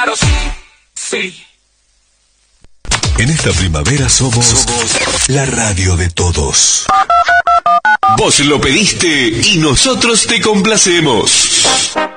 Claro, sí. En esta primavera somos la radio de todos. Vos lo pediste y nosotros te complacemos.